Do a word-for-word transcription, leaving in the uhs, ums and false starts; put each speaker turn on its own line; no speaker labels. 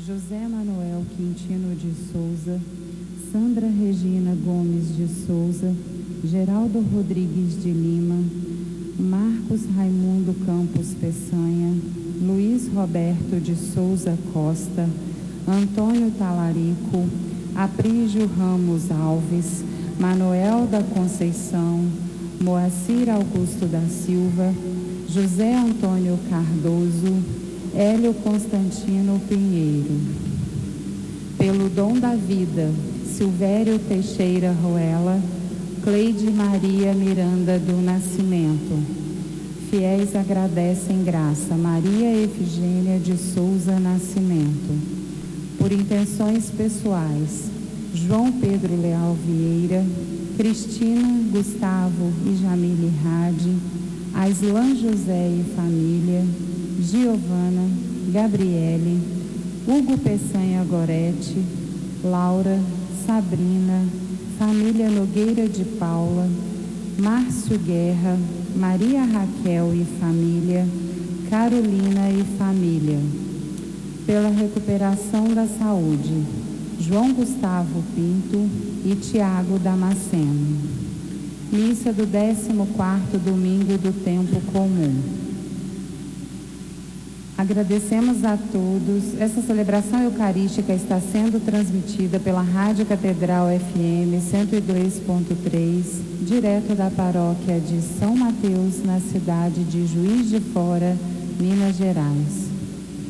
José Manuel Quintino de Souza, Sandra Regina Gomes de Souza, Geraldo Rodrigues de Lima, Marcos Raimundo Campos Peçanha, Luiz Roberto de Souza Costa, Antônio Talarico, Aprígio Ramos Alves, Manuel da Conceição, Moacir Augusto da Silva, José Antônio Cardoso, Hélio Constantino Pinheiro. Pelo dom da vida, Silvério Teixeira Ruela, Cleide Maria Miranda do Nascimento. Fiéis agradecem graça, Maria Efigênia de Souza Nascimento. Por intenções pessoais, João Pedro Leal Vieira, Cristina, Gustavo e Jamile Rade, Aislan José e família, Giovana, Gabriele, Hugo Peçanha Gorete, Laura, Sabrina, família Nogueira de Paula, Márcio Guerra, Maria Raquel e família, Carolina e família. Pela recuperação da saúde, João Gustavo Pinto e Tiago Damasceno. Missa do décimo quarto domingo do tempo comum. Agradecemos a todos. Essa celebração eucarística está sendo transmitida pela Rádio Catedral F M cento e dois ponto três, direto da paróquia de São Mateus, na cidade de Juiz de Fora, Minas Gerais.